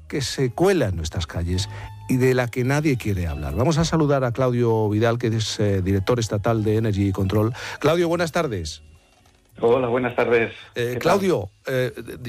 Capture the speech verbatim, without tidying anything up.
que se cuela en nuestras calles y de la que nadie quiere hablar. Vamos a saludar a Claudio Vidal, que es eh, director estatal de Energy Control. Claudio, buenas tardes. Hola, buenas tardes. Eh, Claudio, eh,